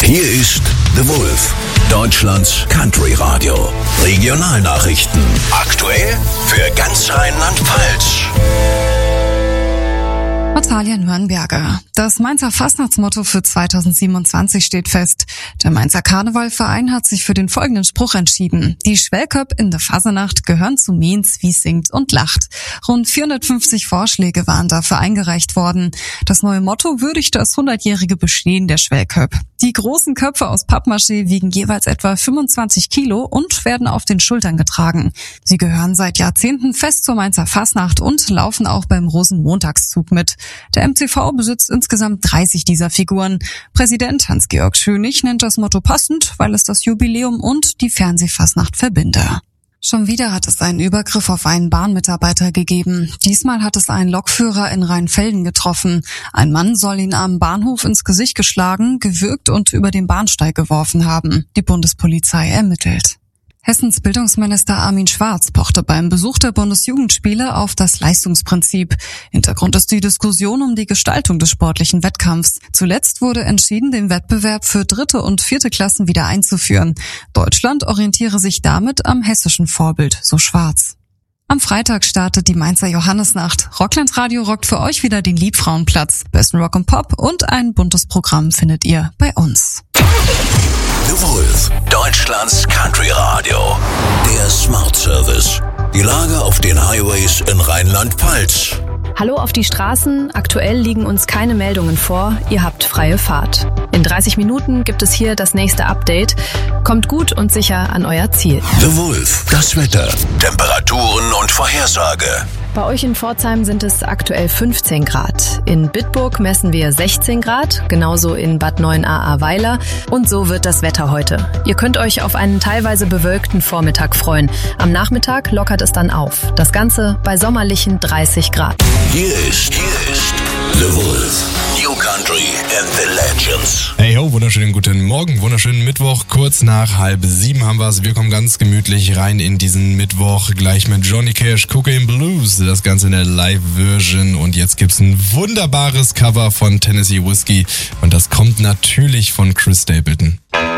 Hier ist The Wolf, Deutschlands Country Radio. Regionalnachrichten. Aktuell für ganz Rheinland-Pfalz. Natalia Nürnberger. Das Mainzer Fastnachtsmotto für 2027 steht fest. Der Mainzer Karnevalverein hat sich für den folgenden Spruch entschieden. Die Schwellköpp in der Fasernacht gehören zu Mainz, wie singt und lacht. Rund 450 Vorschläge waren dafür eingereicht worden. Das neue Motto würdigt das 100-jährige Bestehen der Schwellköpp. Die großen Köpfe aus Pappmaché wiegen jeweils etwa 25 Kilo und werden auf den Schultern getragen. Sie gehören seit Jahrzehnten fest zur Mainzer Fastnacht und laufen auch beim Rosenmontagszug mit. Der MCV besitzt insgesamt 30 dieser Figuren. Präsident Hans-Georg Schönig nennt das Motto passend, weil es das Jubiläum und die Fernsehfastnacht verbinde. Schon wieder hat es einen Übergriff auf einen Bahnmitarbeiter gegeben. Diesmal hat es einen Lokführer in Rheinfelden getroffen. Ein Mann soll ihn am Bahnhof ins Gesicht geschlagen, gewürgt und über den Bahnsteig geworfen haben. Die Bundespolizei ermittelt. Hessens Bildungsminister Armin Schwarz pochte beim Besuch der Bundesjugendspiele auf das Leistungsprinzip. Hintergrund ist die Diskussion um die Gestaltung des sportlichen Wettkampfs. Zuletzt wurde entschieden, den Wettbewerb für 3. und 4. Klassen wieder einzuführen. Deutschland orientiere sich damit am hessischen Vorbild, so Schwarz. Am Freitag startet die Mainzer Johannesnacht. Rockland Radio rockt für euch wieder den Liebfrauenplatz. Besten Rock und Pop und ein buntes Programm findet ihr bei uns. The Wolf, Deutschlands Country Radio. Der Smart Service. Die Lage auf den Highways in Rheinland-Pfalz. Hallo auf die Straßen. Aktuell liegen uns keine Meldungen vor. Ihr habt freie Fahrt. In 30 Minuten gibt es hier das nächste Update. Kommt gut und sicher an euer Ziel. The Wolf, das Wetter, Temperaturen und Vorhersage. Bei euch in Pforzheim sind es aktuell 15 Grad. In Bitburg messen wir 16 Grad, genauso in Bad 9a-Ahrweiler. Und so wird das Wetter heute. Ihr könnt euch auf einen teilweise bewölkten Vormittag freuen. Am Nachmittag lockert es dann auf. Das Ganze bei sommerlichen 30 Grad. Hier ist The Wolf. New Country and the Legends. Hey ho, wunderschönen guten Morgen, wunderschönen Mittwoch, kurz nach 6:30 haben wir es. Wir kommen ganz gemütlich rein in diesen Mittwoch, gleich mit Johnny Cash, Cocaine Blues, das Ganze in der Live-Version. Und jetzt gibt's ein wunderbares Cover von Tennessee Whiskey und das kommt natürlich von Chris Stapleton.